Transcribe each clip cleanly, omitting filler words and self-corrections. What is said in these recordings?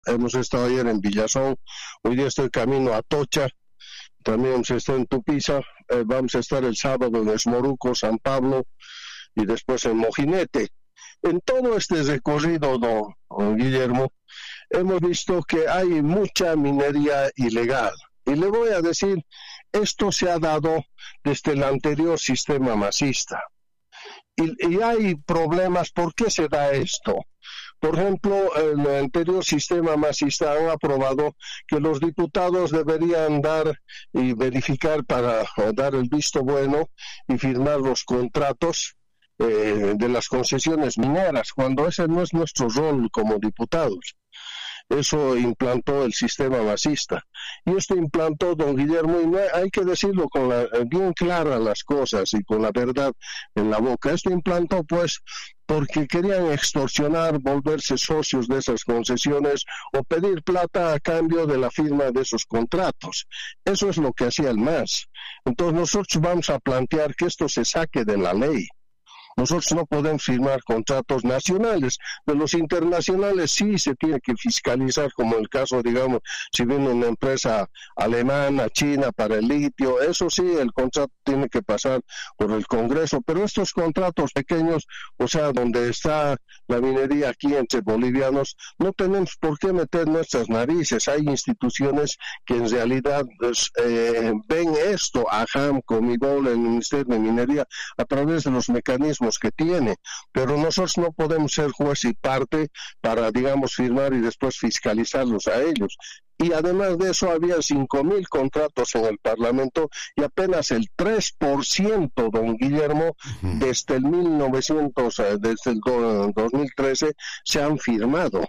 hemos estado ayer en Villazón, hoy día estoy camino a Tocha, también hemos estado en Tupiza, vamos a estar el sábado en Esmoruco, San Pablo y después en Mojinete. En todo este recorrido, don Guillermo, hemos visto que hay mucha minería ilegal. Y le voy a decir, esto se ha dado desde el anterior sistema masista. Y hay problemas. ¿Por qué se da esto? Por ejemplo, en el anterior sistema masista han aprobado que los diputados deberían dar y verificar para dar el visto bueno y firmar los contratos de las concesiones mineras, cuando ese no es nuestro rol como diputados. Eso implantó el sistema masista. Y esto implantó don Guillermo, y hay que decirlo bien claras las cosas y con la verdad en la boca. Esto implantó pues porque querían extorsionar, volverse socios de esas concesiones o pedir plata a cambio de la firma de esos contratos. Eso es lo que hacía el MAS. Entonces nosotros vamos a plantear que esto se saque de la ley. Nosotros no podemos firmar contratos nacionales, de los internacionales sí se tiene que fiscalizar, como el caso, digamos, si viene una empresa alemana, china para el litio, eso sí, el contrato tiene que pasar por el Congreso, pero estos contratos pequeños, o sea, donde está la minería aquí entre bolivianos, no tenemos por qué meter nuestras narices. Hay instituciones que en realidad ven esto, AJAM, Comibol, el Ministerio de Minería, a través de los mecanismos que tiene, pero nosotros no podemos ser juez y parte para, digamos, firmar y después fiscalizarlos a ellos. Y además de eso había 5,000 contratos en el Parlamento y apenas el 3%, don Guillermo, desde el 2013 se han firmado.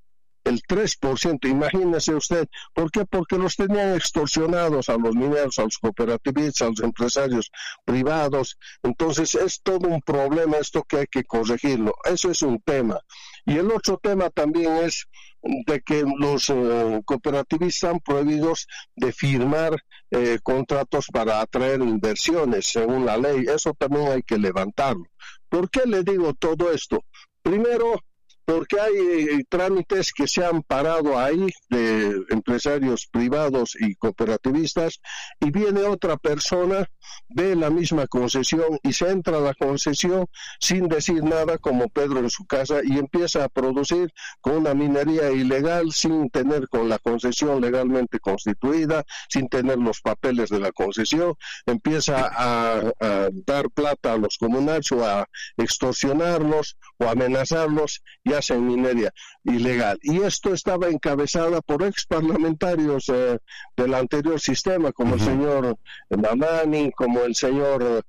El 3%, imagínese usted. ¿Por qué? Porque los tenían extorsionados a los mineros, a los cooperativistas, a los empresarios privados. Entonces es todo un problema esto que hay que corregirlo. Eso es un tema. Y el otro tema también es de que los cooperativistas están prohibidos de firmar contratos para atraer inversiones según la ley. Eso también hay que levantarlo. ¿Por qué le digo todo esto? Primero, porque hay trámites que se han parado ahí de empresarios privados y cooperativistas, y viene otra persona, ve la misma concesión y se entra a la concesión sin decir nada, como Pedro en su casa, y empieza a producir con una minería ilegal sin tener con la concesión legalmente constituida, sin tener los papeles de la concesión, empieza a dar plata a los comunarios o a extorsionarlos o amenazarlos y hacen minería ilegal. Y esto estaba encabezada por ex parlamentarios del anterior sistema, como el señor Mamani, como el señor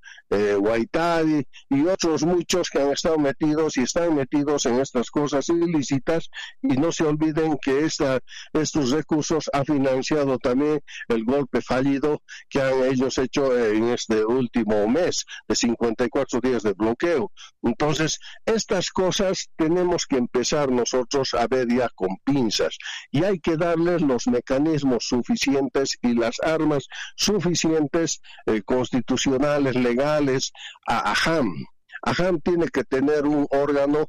Guaitari y otros muchos que han estado metidos y están metidos en estas cosas ilícitas. Y no se olviden que estos recursos ha financiado también el golpe fallido que han ellos hecho en este último mes de 54 días de bloqueo. Entonces, estas cosas tenemos que empezar nosotros a ver ya con pinzas, y hay que darles los mecanismos suficientes y las armas suficientes constitucionales, legales a AJAM. AJAM tiene que tener un órgano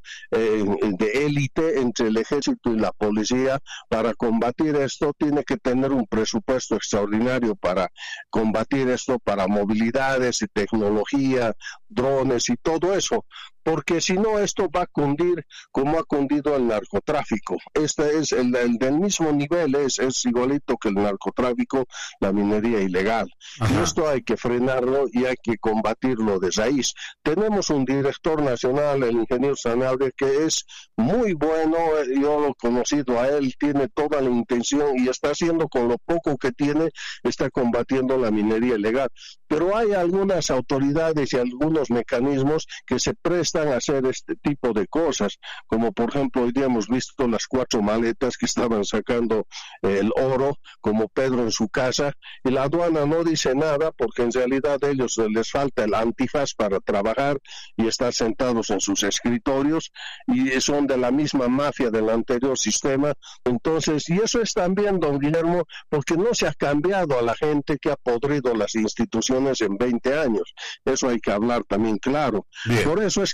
de élite entre el ejército y la policía para combatir esto. Tiene que tener un presupuesto extraordinario para combatir esto, para movilidades y tecnología, drones y todo eso, porque si no esto va a cundir como ha cundido el narcotráfico. Este es el del mismo nivel, es igualito que el narcotráfico, la minería ilegal. Ajá. Y esto hay que frenarlo y hay que combatirlo de raíz. Tenemos un director nacional, el ingeniero Sanabria, que es muy bueno, yo lo he conocido a él, tiene toda la intención y está haciendo con lo poco que tiene, está combatiendo la minería ilegal. Pero hay algunas autoridades y algunos mecanismos que se prestan a hacer este tipo de cosas, como por ejemplo hoy día hemos visto las 4 maletas que estaban sacando el oro, como Pedro en su casa, y la aduana no dice nada porque en realidad a ellos les falta el antifaz para trabajar y estar sentados en sus escritorios, y son de la misma mafia del anterior sistema. Entonces, y eso es también, don Guillermo, porque no se ha cambiado a la gente que ha podrido las instituciones en 20 años. Eso hay que hablar también claro. Bien. Por eso es que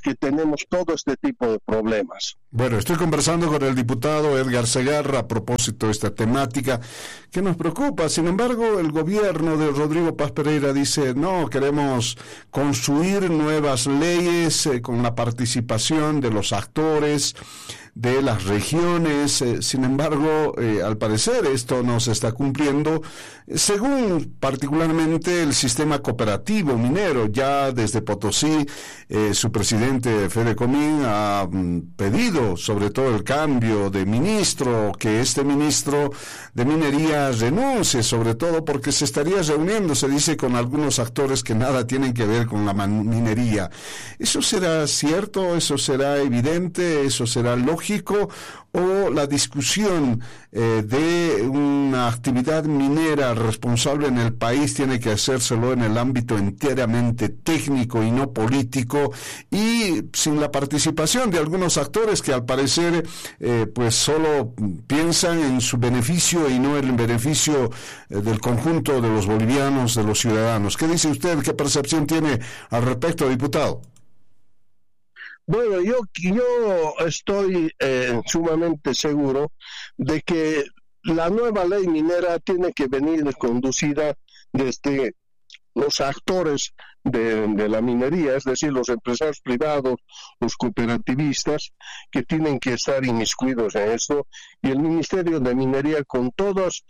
que tenemos todo este tipo de problemas. Bueno, estoy conversando con el diputado Edgar Segarra a propósito de esta temática que nos preocupa. Sin embargo, el gobierno de Rodrigo Paz Pereira dice, no, queremos construir nuevas leyes con la participación de los actores, de las regiones. Sin embargo, al parecer esto no se está cumpliendo, según particularmente el sistema cooperativo minero. Ya desde Potosí, su presidente Fede Comín ha pedido sobre todo el cambio de ministro, que este ministro de minería renuncie, sobre todo porque se estaría reuniendo, se dice, con algunos actores que nada tienen que ver con la minería. ¿Eso será cierto? ¿Eso será evidente? ¿Eso será lógico? ¿O la discusión de una actividad minera responsable en el país tiene que hacérselo en el ámbito enteramente técnico y no político, y sin la participación de algunos actores que al parecer pues solo piensan en su beneficio y no en el beneficio del conjunto de los bolivianos, de los ciudadanos? ¿Qué dice usted? ¿Qué percepción tiene al respecto, diputado? Bueno, yo estoy sumamente seguro de que la nueva ley minera tiene que venir conducida desde los actores de la minería, es decir, los empresarios privados, los cooperativistas, que tienen que estar inmiscuidos en esto, y el Ministerio de Minería con todas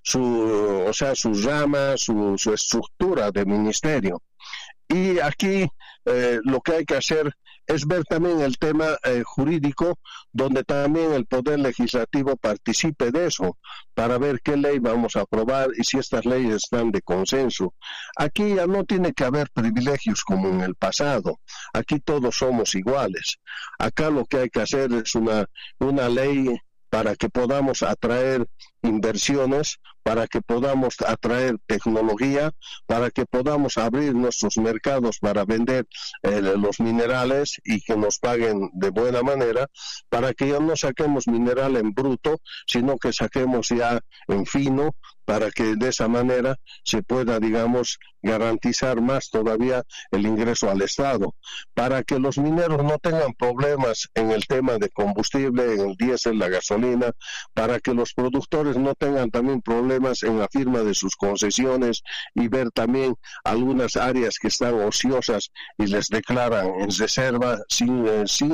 sus ramas, su estructura de ministerio. Y aquí lo que hay que hacer es ver también el tema jurídico, donde también el Poder Legislativo participe de eso, para ver qué ley vamos a aprobar y si estas leyes están de consenso. Aquí ya no tiene que haber privilegios como en el pasado, aquí todos somos iguales. Acá lo que hay que hacer es una ley para que podamos atraer inversiones, para que podamos atraer tecnología, para que podamos abrir nuestros mercados para vender los minerales y que nos paguen de buena manera, para que ya no saquemos mineral en bruto, sino que saquemos ya en fino, para que de esa manera se pueda, digamos, garantizar más todavía el ingreso al Estado, para que los mineros no tengan problemas en el tema de combustible, en el diésel, la gasolina, para que los productores no tengan también problemas en la firma de sus concesiones, y ver también algunas áreas que están ociosas y les declaran en reserva sin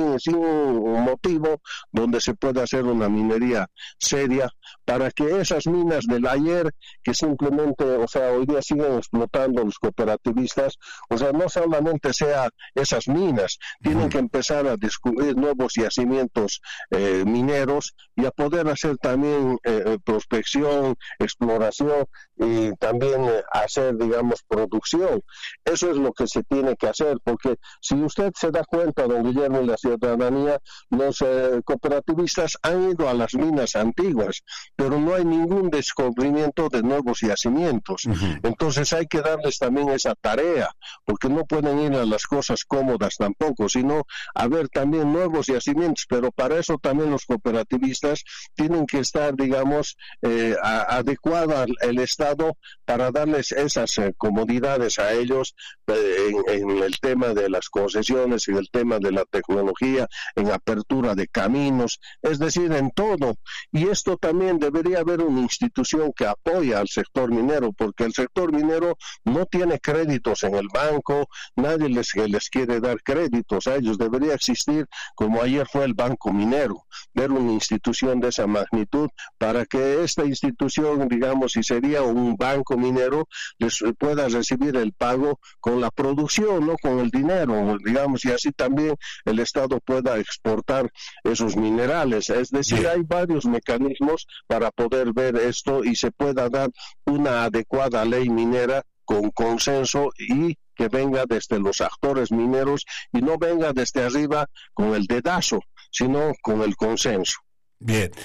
motivo, donde se pueda hacer una minería seria, para que esas minas del ayer que simplemente, hoy día siguen explotando los cooperativistas, no solamente sea esas minas, tienen que empezar a descubrir nuevos yacimientos mineros y a poder hacer también prospección, exploración y también hacer, digamos, producción. Eso es lo que se tiene que hacer, porque si usted se da cuenta, don Guillermo, y la ciudadanía, los cooperativistas han ido a las minas antiguas, pero no hay ningún descubrimiento de nuevos yacimientos. Entonces hay que darles también esa tarea, porque no pueden ir a las cosas cómodas tampoco, sino a ver también nuevos yacimientos, pero para eso también los cooperativistas tienen que estar, digamos, adecuada el Estado para darles esas comodidades a ellos en el tema de las concesiones, en el tema de la tecnología, en apertura de caminos, es decir, en todo. Y esto también debería haber una institución que apoya al sector minero, porque el sector minero no tiene créditos en el banco, nadie les quiere dar créditos a ellos. Debería existir, como ayer fue el Banco Minero, ver una institución de esa magnitud para que esta institución, digamos, si sería un banco minero, les pueda recibir el pago con la producción, no con el dinero, digamos, y así también el Estado pueda exportar esos minerales. Es decir, hay varios mecanismos para poder ver esto y se pueda dar una adecuada ley minera con consenso y que venga desde los actores mineros y no venga desde arriba con el dedazo, sino con el consenso. Bien.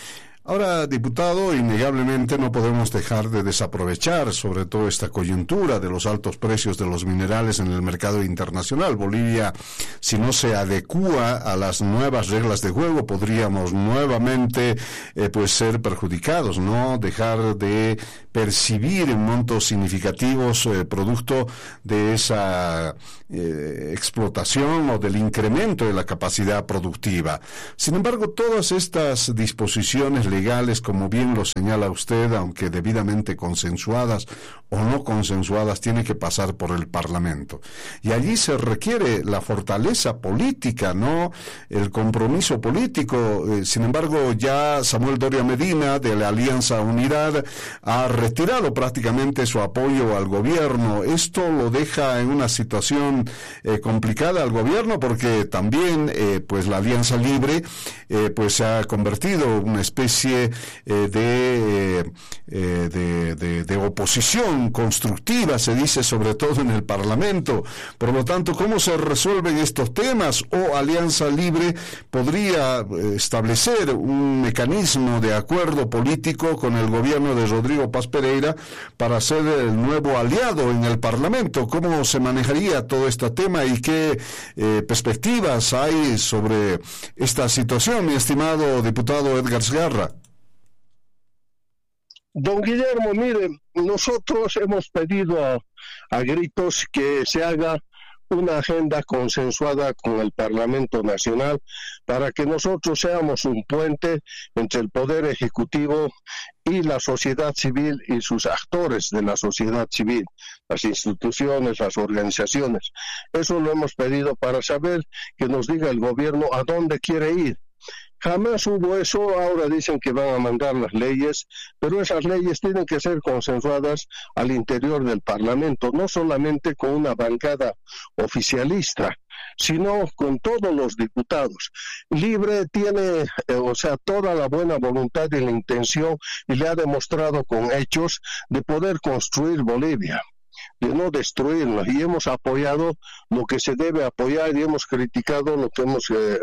Ahora, diputado, innegablemente no podemos dejar de desaprovechar sobre todo esta coyuntura de los altos precios de los minerales en el mercado internacional. Bolivia, si no se adecúa a las nuevas reglas de juego, podríamos nuevamente pues ser perjudicados, ¿no? Dejar de percibir montos significativos producto de esa explotación o del incremento de la capacidad productiva. Sin embargo, todas estas disposiciones legales, como bien lo señala usted, aunque debidamente consensuadas o no consensuadas, tienen que pasar por el Parlamento. Y allí se requiere la fortaleza política, ¿no? El compromiso político. Sin embargo, ya Samuel Doria Medina, de la Alianza Unidad, ha retirado prácticamente su apoyo al gobierno. Esto lo deja en una situación complicada al gobierno, porque también pues la Alianza Libre pues se ha convertido en una especie de oposición constructiva, se dice, sobre todo en el Parlamento. Por lo tanto, ¿cómo se resuelven estos temas? ¿O Alianza Libre podría establecer un mecanismo de acuerdo político con el gobierno de Rodrigo Paz Pereira para ser el nuevo aliado en el Parlamento? ¿Cómo se manejaría todo este tema y qué perspectivas hay sobre esta situación, mi estimado diputado Edgar Segarra? Don Guillermo, mire, nosotros hemos pedido a gritos que se haga una agenda consensuada con el Parlamento Nacional para que nosotros seamos un puente entre el Poder Ejecutivo y la sociedad civil y sus actores de la sociedad civil, las instituciones, las organizaciones. Eso lo hemos pedido para saber que nos diga el gobierno a dónde quiere ir. Jamás hubo eso, ahora dicen que van a mandar las leyes, pero esas leyes tienen que ser consensuadas al interior del Parlamento, no solamente con una bancada oficialista, sino con todos los diputados. Libre tiene, toda la buena voluntad y la intención, y le ha demostrado con hechos de poder construir Bolivia, de no destruirlo, y hemos apoyado lo que se debe apoyar y hemos criticado lo que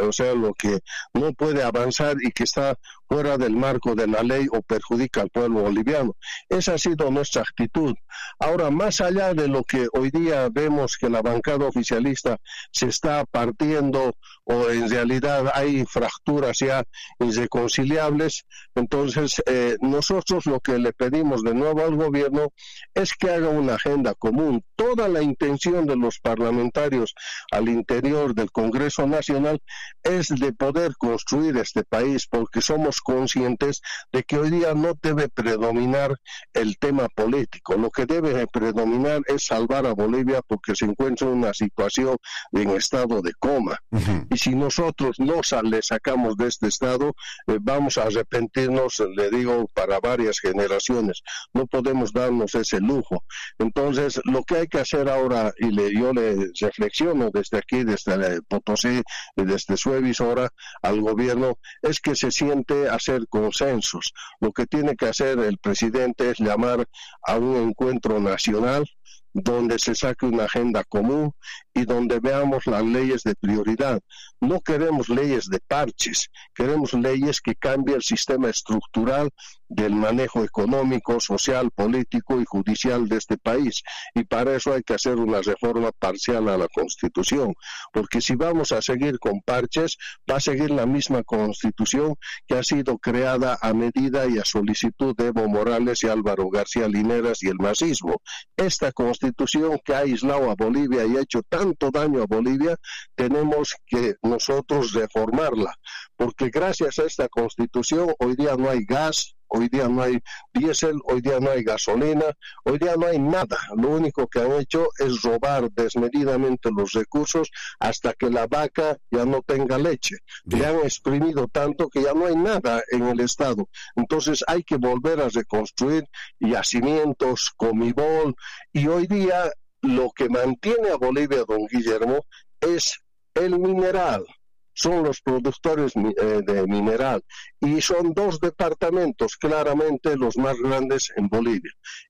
lo que no puede avanzar y que está fuera del marco de la ley o perjudica al pueblo boliviano. Esa ha sido nuestra actitud. Ahora, más allá de lo que hoy día vemos que la bancada oficialista se está partiendo o en realidad hay fracturas ya irreconciliables, entonces nosotros lo que le pedimos de nuevo al gobierno es que haga una agenda común. Toda la intención de los parlamentarios al interior del Congreso Nacional es de poder construir este país, porque somos conscientes de que hoy día no debe predominar el tema político. Lo que debe predominar es salvar a Bolivia, porque se encuentra en una situación en estado de coma. Y si nosotros no le sacamos de este estado, vamos a arrepentirnos, le digo, para varias generaciones. No podemos darnos ese lujo. Entonces, lo que hay que hacer ahora, y yo le reflexiono desde aquí, desde Potosí y desde su emisora al gobierno, es que se siente hacer consensos. Lo que tiene que hacer el presidente es llamar a un encuentro nacional donde se saque una agenda común y donde veamos las leyes de prioridad. No queremos leyes de parches, queremos leyes que cambien el sistema estructural del manejo económico, social, político y judicial de este país. Y para eso hay que hacer una reforma parcial a la Constitución, porque si vamos a seguir con parches, va a seguir la misma Constitución que ha sido creada a medida y a solicitud de Evo Morales y Álvaro García Lineras y el masismo. Esta Constitución que ha aislado a Bolivia y ha hecho tanto daño a Bolivia, tenemos que nosotros reformarla, porque gracias a esta Constitución hoy día no hay gas, hoy día no hay diésel, hoy día no hay gasolina, hoy día no hay nada. Lo único que han hecho es robar desmedidamente los recursos hasta que la vaca ya no tenga leche. Le han exprimido tanto que ya no hay nada en el Estado. Entonces hay que volver a reconstruir yacimientos, Comibol, y hoy día lo que mantiene a Bolivia, don Guillermo, es el mineral. Son los productores de mineral, y son dos departamentos claramente los más grandes en Bolivia.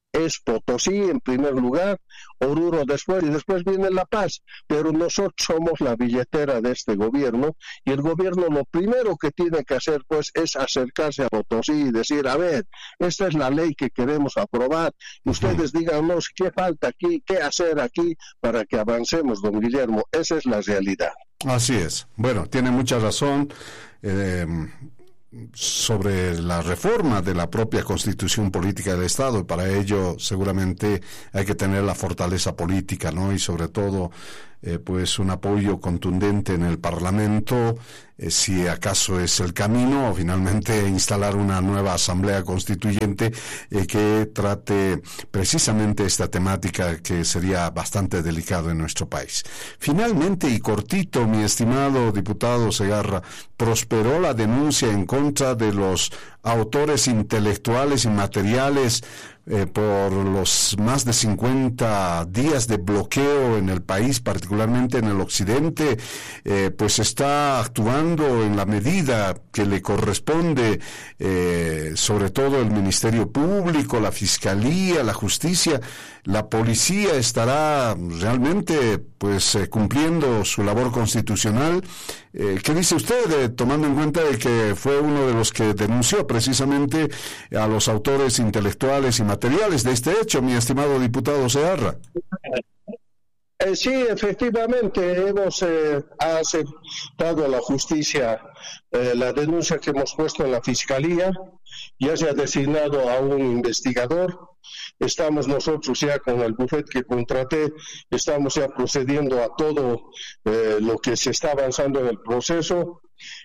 es Potosí en primer lugar, Oruro después, y después viene La Paz, pero nosotros somos la billetera de este gobierno, y el gobierno lo primero que tiene que hacer pues es acercarse a Potosí y decir, a ver, esta es la ley que queremos aprobar, y ustedes díganos qué falta aquí, qué hacer aquí para que avancemos, don Guillermo. Esa es la realidad. Así es. Bueno, tiene mucha razón sobre la reforma de la propia Constitución Política del Estado, y para ello seguramente hay que tener la fortaleza política, ¿no? Y sobre todo pues un apoyo contundente en el Parlamento, si acaso es el camino, o finalmente instalar una nueva Asamblea Constituyente que trate precisamente esta temática que sería bastante delicado en nuestro país. Finalmente y cortito, mi estimado diputado Segarra, prosperó la denuncia en contra de los autores intelectuales y materiales por los más de 50 días de bloqueo en el país, particularmente en el occidente, pues está actuando en la medida que le corresponde, sobre todo el Ministerio Público, la Fiscalía, la Justicia. La policía estará realmente pues cumpliendo su labor constitucional. ¿Qué dice usted, tomando en cuenta de que fue uno de los que denunció precisamente a los autores intelectuales y materiales de este hecho, mi estimado diputado Segarra? Sí, efectivamente, hemos aceptado a la justicia la denuncia que hemos puesto en la Fiscalía. Ya se ha designado a un investigador. Estamos nosotros ya con el bufete que contraté, estamos ya procediendo a todo lo que se está avanzando en el proceso.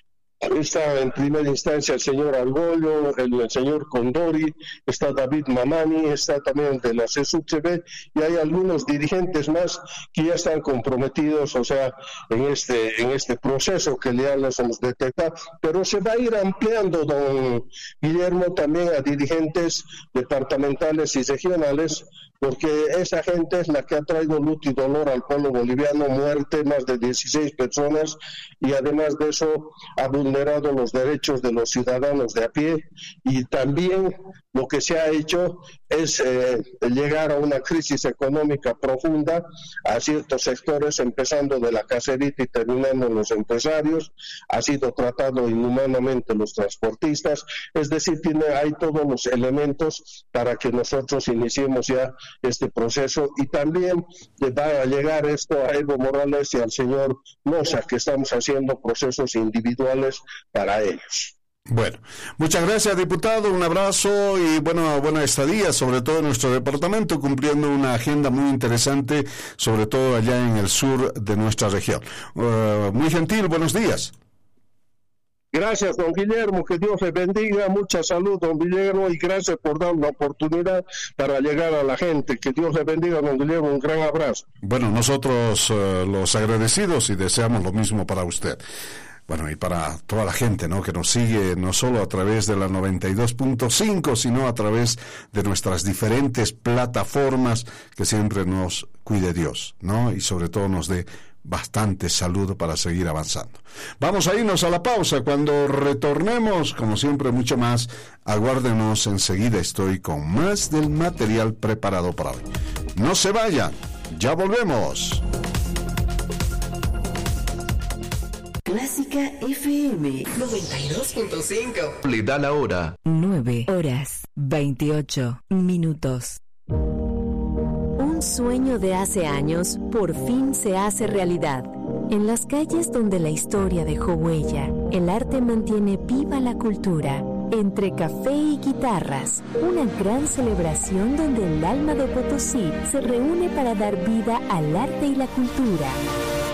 Está en primera instancia el señor Argollo, el señor Condori, está David Mamani, está también de la CSUCB, y hay algunos dirigentes más que ya están comprometidos, o sea, en este proceso que ya los hemos detectado, pero se va a ir ampliando, don Guillermo, también a dirigentes departamentales y regionales, porque esa gente es la que ha traído luto y dolor al pueblo boliviano, muerte, más de 16 personas, y además de eso ha vulnerado los derechos de los ciudadanos de a pie, y también lo que se ha hecho es llegar a una crisis económica profunda a ciertos sectores, empezando de la caserita y terminando en los empresarios. Ha sido tratado inhumanamente los transportistas, es decir, hay todos los elementos para que nosotros iniciemos ya este proceso, y también va a llegar esto a Evo Morales y al señor Moza, que estamos haciendo procesos individuales para ellos. Bueno, muchas gracias, diputado, un abrazo y buena estadía, sobre todo en nuestro departamento, cumpliendo una agenda muy interesante, sobre todo allá en el sur de nuestra región. Muy gentil, buenos días. Gracias, don Guillermo, que Dios le bendiga, mucha salud, don Guillermo, y gracias por dar la oportunidad para llegar a la gente. Que Dios le bendiga, don Guillermo, un gran abrazo. Bueno, nosotros los agradecidos, y deseamos lo mismo para usted. Bueno, y para toda la gente, ¿no?, que nos sigue no solo a través de la 92.5, sino a través de nuestras diferentes plataformas, que siempre nos cuide Dios, ¿no?, y sobre todo nos dé bastante salud para seguir avanzando. Vamos a irnos a la pausa. Cuando retornemos, como siempre, mucho más. Aguárdenos, enseguida estoy con más del material preparado para hoy. No se vayan, ya volvemos. Clásica FM 92.5. Le da la hora. 9:28. Un sueño de hace años por fin se hace realidad. En las calles donde la historia dejó huella, el arte mantiene viva la cultura. Entre café y guitarras, una gran celebración donde el alma de Potosí se reúne para dar vida al arte y la cultura.